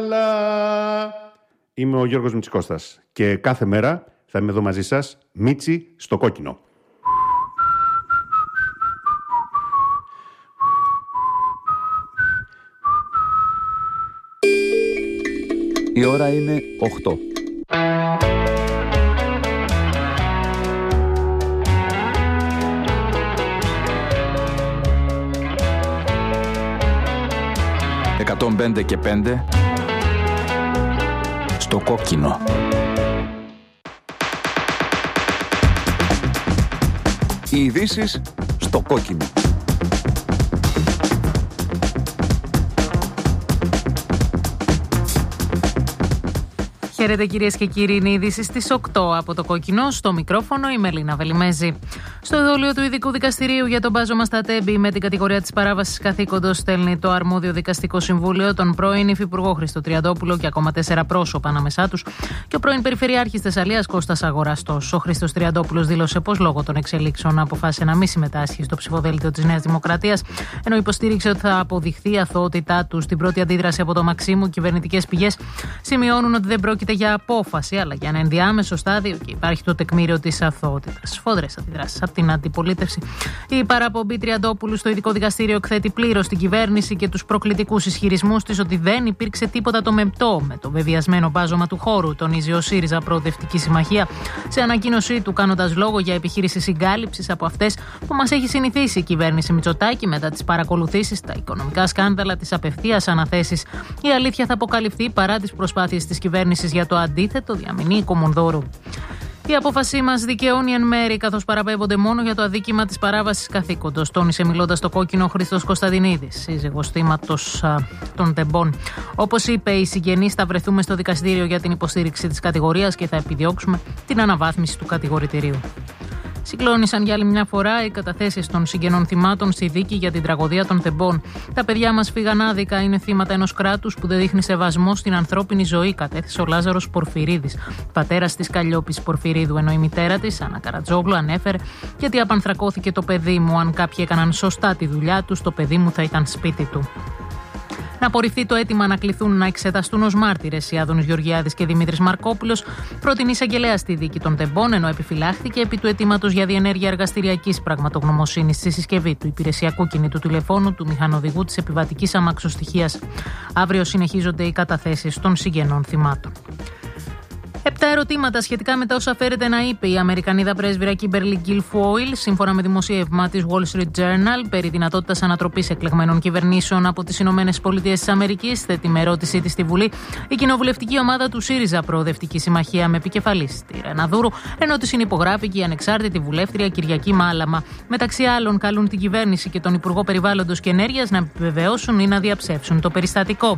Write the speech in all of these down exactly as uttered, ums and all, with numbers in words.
Είμαι ο Γιώργος Μητσικώστας και κάθε μέρα θα είμαι εδώ μαζί σας, Μίτσι στο κόκκινο. Η ώρα είναι οκτώ. εκατόν πέντε και πέντε στο κόκκινο. Οι ειδήσεις στο κόκκινο. Χαίρετε κυρίες και κύριοι, είναι οι ειδήσεις στις οκτώ από το κόκκινο. Στο μικρόφωνο η Μελίνα Βελιμέζη. Στο εδόλιο του Ειδικού Δικαστηρίου για τον μπάζωμα στα Τέμπη με την κατηγορία της παράβασης καθήκοντος στέλνει το αρμόδιο δικαστικό συμβούλιο τον πρώην υφυπουργό Χρήστο Τριαντόπουλο και ακόμα τέσσερα πρόσωπα ανάμεσά τους και ο πρώην Περιφερειάρχης Θεσσαλίας Κώστας Αγοραστός. Ο Χρήστος Τριαντόπουλος δήλωσε πως λόγω των εξελίξεων αποφάσισε να μην συμμετάσχει στο ψηφοδέλτιο της Νέας Δημοκρατίας, ενώ υποστήριξε ότι θα αποδειχθεί η αθωότητά του. Στην πρώτη αντίδραση από το Μαξίμου, κυβερνητικές πηγές σημειώνουν ότι δεν πρόκειται για απόφαση, αλλά για ένα ενδιάμεσο στάδιο και υπάρχει το τεκμήριο της αθωότητας. Σφόδρες αντιδράσεις από την αντιπολίτευση. Η παραπομπή Τριαντόπουλου στο Ειδικό Δικαστήριο εκθέτει πλήρως την κυβέρνηση και τους προκλητικούς ισχυρισμούς της ότι δεν υπήρξε τίποτα το μεμπτό με το βεβαιασμένο μπάζωμα του χώρου, τονίζει ο ΣΥΡΙΖΑ Προοδευτική Συμμαχία σε ανακοίνωσή του, κάνοντας λόγο για επιχείρηση συγκάλυψης από αυτές που μας έχει συνηθίσει η κυβέρνηση Μητσοτάκη μετά τις παρακολουθήσεις, τα οικονομικά σκάνδαλα, τις απευθείας αναθέσεις. Η αλήθεια θα αποκαλυφθεί παρά τις προσπάθειες της κυβέρνησης για το αντίθετο, διαμηνεί η Κομονδόρου. Η απόφασή μας δικαιώνει εν μέρη, καθώς παραπέμπονται μόνο για το αδίκημα της παράβασης καθήκοντος, τόνισε μιλώντας στο κόκκινο ο Χρήστος Κωνσταντινίδης, σύζυγος θύματος των τεμπών. Όπως είπε, οι συγγενείς θα βρεθούμε στο δικαστήριο για την υποστήριξη της κατηγορίας και θα επιδιώξουμε την αναβάθμιση του κατηγορητηρίου. Συγκλώνησαν για άλλη μια φορά οι καταθέσεις των συγγενών θυμάτων στη δίκη για την τραγωδία των τεμπών. Τα παιδιά μας φύγαν άδικα, είναι θύματα ενός κράτους που δεν δείχνει σεβασμό στην ανθρώπινη ζωή, κατέθεσε ο Λάζαρος Πορφυρίδης, πατέρας της Καλλιόπης Πορφυρίδου, ενώ η μητέρα της, Άννα Καρατζόγλου, ανέφερε: γιατί απανθρακώθηκε το παιδί μου. Αν κάποιοι έκαναν σωστά τη δουλειά τους, το παιδί μου θα ήταν σπίτι του. Να απορριφθεί το αίτημα να κληθούν να εξεταστούν ως μάρτυρες οι Άδωνης Γεωργιάδης και Δημήτρης Μαρκόπουλος, πρότεινε εισαγγελέα στη δίκη των τεμπών, ενώ επιφυλάχθηκε επί του αιτήματος για διενέργεια εργαστηριακής πραγματογνωμοσύνης στη συσκευή του υπηρεσιακού κινητού τηλεφώνου του μηχανοδηγού της επιβατικής αμαξοστοιχείας. Αύριο συνεχίζονται οι καταθέσεις των συγγενών θυμάτων. Επτά ερωτήματα σχετικά με τα όσα φέρεται να είπε η Αμερικανίδα πρέσβυρα Κίμπερλι Γκιλφόιλ, σύμφωνα με δημοσίευμα της Wall Street Journal, περί δυνατότητας ανατροπής εκλεγμένων κυβερνήσεων από τις Ηνωμένες Πολιτείες της Αμερικής, θέτει με ερώτησή της στη Βουλή η κοινοβουλευτική ομάδα του ΣΥΡΙΖΑ Προοδευτική Συμμαχία με επικεφαλής τη Ρένα Δούρου, ενώ τη συνυπογράφει και η ανεξάρτητη βουλεύτρια Κυριακή Μάλαμα. Μεταξύ άλλων, καλούν την κυβέρνηση και τον Υπουργό Περιβάλλοντος και Ενέργειας να επιβεβαιώσουν ή να διαψεύσουν το περιστατικό.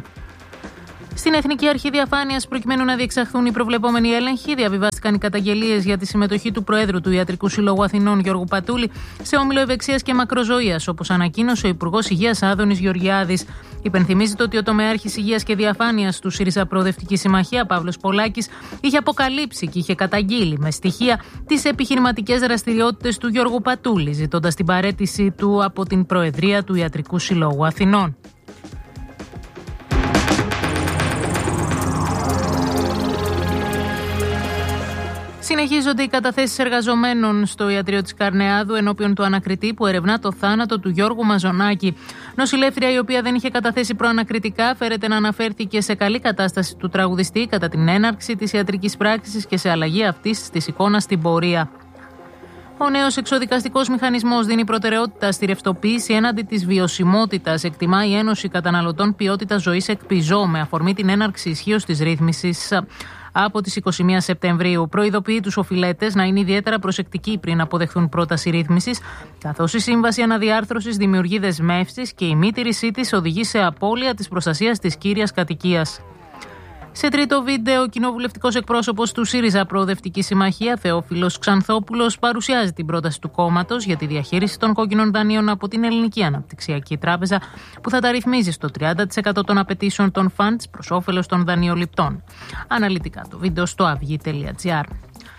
Στην Εθνική Αρχή Διαφάνειας, προκειμένου να διεξαχθούν οι προβλεπόμενοι έλεγχοι, διαβιβάστηκαν οι καταγγελίες για τη συμμετοχή του Προέδρου του Ιατρικού Συλλόγου Αθηνών, Γιώργου Πατούλη, σε όμιλο ευεξίας και μακροζωίας, όπως ανακοίνωσε ο Υπουργός Υγείας Άδωνης Γεωργιάδης. Υπενθυμίζεται ότι ο τομεάρχης Υγείας και Διαφάνειας του ΣΥΡΙΖΑ Προοδευτική Συμμαχία, Παύλος Πολάκης, είχε αποκαλύψει και είχε καταγγείλει με στοιχεία τις επιχειρηματικές δραστηριότητες του Γιώργου Πατούλη, ζητώντας την παραίτησή του από την Προεδρία του Ιατρικού Συλλόγου Αθηνών. Συνεχίζονται οι καταθέσεις εργαζομένων στο ιατρείο της Καρνεάδου ενώπιον του ανακριτή που ερευνά το θάνατο του Γιώργου Μαζονάκη. Νοσηλεύτρια, η οποία δεν είχε καταθέσει προανακριτικά, φέρεται να αναφέρθηκε σε καλή κατάσταση του τραγουδιστή κατά την έναρξη της ιατρικής πράξης και σε αλλαγή αυτής της εικόνας στην πορεία. Ο νέος εξοδικαστικός μηχανισμός δίνει προτεραιότητα στη ρευστοποίηση έναντι της βιωσιμότητας, εκτιμά η Ένωση Καταναλωτών Ποιότητας Ζωής ΕΚΠΙΖΟ, με αφορμή την έναρξη ισχύως της ρύθμισης από τις είκοσι μία Σεπτεμβρίου. Προειδοποιεί τους οφειλέτες να είναι ιδιαίτερα προσεκτικοί πριν αποδεχθούν πρόταση ρύθμισης, καθώς η Σύμβαση Αναδιάρθρωσης δημιουργεί δεσμεύσεις και η μη τήρησή της οδηγεί σε απώλεια της προστασίας της κύριας κατοικίας. Σε τρίτο βίντεο, ο κοινοβουλευτικός εκπρόσωπος του ΣΥΡΙΖΑ Προοδευτική Συμμαχία, Θεόφιλος Ξανθόπουλος, παρουσιάζει την πρόταση του κόμματος για τη διαχείριση των κόκκινων δανείων από την Ελληνική Αναπτυξιακή Τράπεζα, που θα τα ρυθμίζει στο τριάντα τοις εκατό των απαιτήσεων των funds προς όφελος των δανειοληπτών. Αναλυτικά το βίντεο στο αυγή τελεία τζι άρ.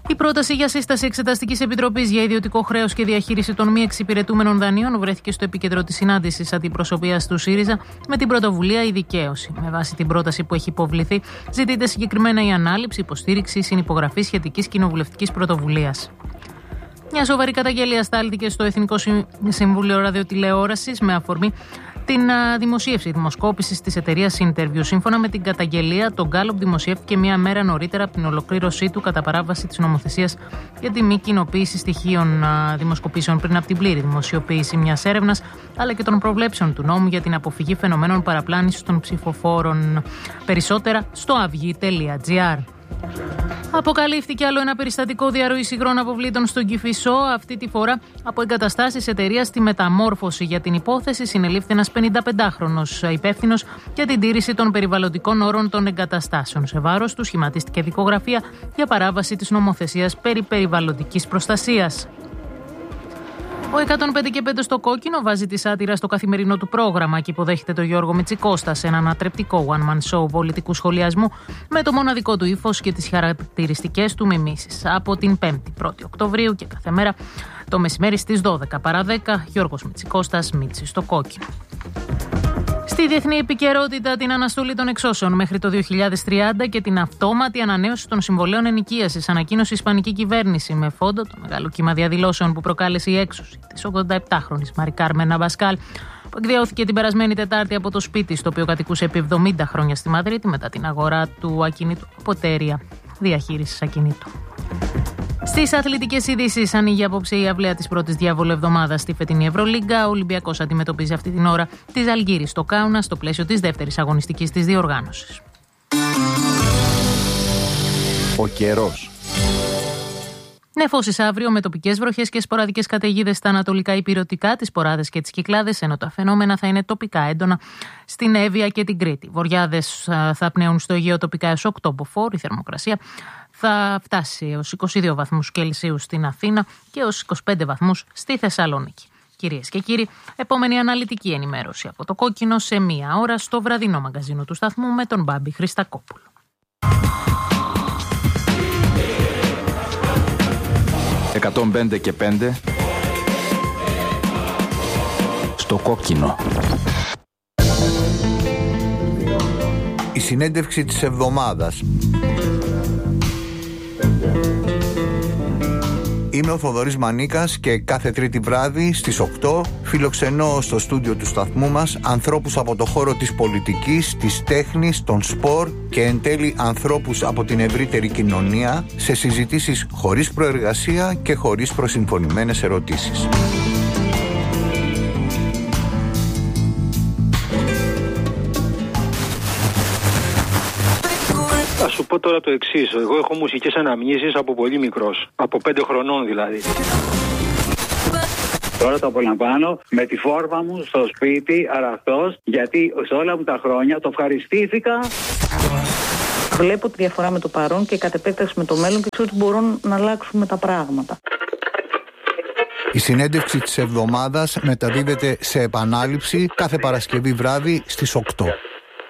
Η πρόταση για σύσταση Εξεταστικής Επιτροπής για ιδιωτικό χρέος και διαχείριση των μη εξυπηρετούμενων δανείων βρέθηκε στο επίκεντρο της συνάντησης αντιπροσωπείας του ΣΥΡΙΖΑ με την πρωτοβουλία «Η Δικαίωση». Με βάση την πρόταση που έχει υποβληθεί, ζητείται συγκεκριμένα η ανάληψη, υποστήριξη ή συνυπογραφή σχετικής κοινοβουλευτικής πρωτοβουλίας. Μια σοβαρή καταγγελία στάλθηκε στο Εθνικό Συμβούλιο Ραδιοτηλεόρασης με αφορμή την δημοσίευση δημοσκόπησης της εταιρείας Interview. Σύμφωνα με την καταγγελία, το Gallup δημοσιεύτηκε μία μέρα νωρίτερα από την ολοκλήρωσή του κατά παράβαση της νομοθεσίας για τη μη κοινοποίηση στοιχείων δημοσκοπήσεων πριν από την πλήρη δημοσιοποίηση μιας έρευνας, αλλά και των προβλέψεων του νόμου για την αποφυγή φαινομένων παραπλάνησης των ψηφοφόρων. Περισσότερα στο αυγή τελεία τζι άρ. Αποκαλύφθηκε άλλο ένα περιστατικό διαρροής υγρών αποβλήτων στον Κηφισό, αυτή τη φορά από εγκαταστάσεις εταιρείας στη Μεταμόρφωση. Για την υπόθεση συνελήφθη ένας πενηνταπεντάχρονος υπεύθυνος για την τήρηση των περιβαλλοντικών όρων των εγκαταστάσεων. Σε βάρος του σχηματίστηκε δικογραφία για παράβαση της νομοθεσίας περί περιβαλλοντικής προστασίας. Ο εκατόν πέντε και πέντε στο κόκκινο βάζει τη σάτυρα στο καθημερινό του πρόγραμμα και υποδέχεται τον Γιώργο Μητσικώστα σε ένα ανατρεπτικό one-man show πολιτικού σχολιασμού με το μοναδικό του ύφος και τις χαρακτηριστικές του μιμήσεις. Από την πέμπτη πρώτη Οκτωβρίου και κάθε μέρα το μεσημέρι στις δώδεκα παρά δέκα, Γιώργος Μητσικώστας, Μίτσι στο κόκκινο. Στη διεθνή επικαιρότητα, την αναστολή των εξώσεων μέχρι το δύο χιλιάδες τριάντα και την αυτόματη ανανέωση των συμβολέων ενοικίασης, ανακοίνωσε η Ισπανική κυβέρνηση με φόντο το μεγάλο κύμα διαδηλώσεων που προκάλεσε η έξωση της ογδονταεπτάχρονης Μαρι Κάρμεν Αμπασκάλ, που εκδιώθηκε την περασμένη Τετάρτη από το σπίτι στο οποίο κατοικούσε επί εβδομήντα χρόνια στη Μαδρίτη μετά την αγορά του ακινήτου από εταιρεία διαχείρισης ακινήτου. Στις αθλητικές ειδήσεις, ανοίγει απόψε η αυλαία της πρώτης διαβολευδομάδας στη φετινή Ευρωλίγκα. Ο Ολυμπιακός αντιμετωπίζει αυτή την ώρα τη Ζαλγκύρη στο Κάουνα στο πλαίσιο της δεύτερης αγωνιστικής της διοργάνωσης. Ο καιρός. Νεφώσεις αύριο με τοπικές βροχές και σποραδικές καταιγίδες στα ανατολικά υπηρετικά, τις Ποράδες και τις Κυκλάδες, ενώ τα φαινόμενα θα είναι τοπικά έντονα στην Εύβοια και την Κρήτη. Βοριάδες θα πνέουν στο Αιγαίο τοπικά έως οκτώ μποφόρ, η θερμοκρασία θα φτάσει έως είκοσι δύο βαθμούς Κελσίου στην Αθήνα και έως είκοσι πέντε βαθμούς στη Θεσσαλονίκη. Κυρίες και κύριοι, επόμενη αναλυτική ενημέρωση από το κόκκινο σε μία ώρα στο βραδινό μαγκαζίνο του σταθμού με τον Μπάμπη Χριστακόπουλο. εκατόν πέντε και πέντε στο κόκκινο. Η συνέντευξη της εβδομάδας. Είμαι ο Θοδωρής Μανίκας και κάθε τρίτη βράδυ στις οκτώ φιλοξενώ στο στούντιο του σταθμού μας ανθρώπους από το χώρο της πολιτικής, της τέχνης, των σπορ και εν τέλει ανθρώπους από την ευρύτερη κοινωνία σε συζητήσεις χωρίς προεργασία και χωρίς προσυμφωνημένες ερωτήσεις. Θα σου πω τώρα το εξής. Εγώ έχω μουσικές αναμνήσεις από πολύ μικρός. Από πέντε χρονών δηλαδή. Τώρα το απολαμβάνω με τη φόρμα μου στο σπίτι, αραχτός, γιατί σε όλα μου τα χρόνια το ευχαριστήθηκα. Βλέπω τη διαφορά με το παρόν και κατ' επέκταση με το μέλλον και ξέρω ότι μπορούν να αλλάξουμε τα πράγματα. Η συνέντευξη της εβδομάδας μεταδίδεται σε επανάληψη κάθε Παρασκευή βράδυ στις οκτώ.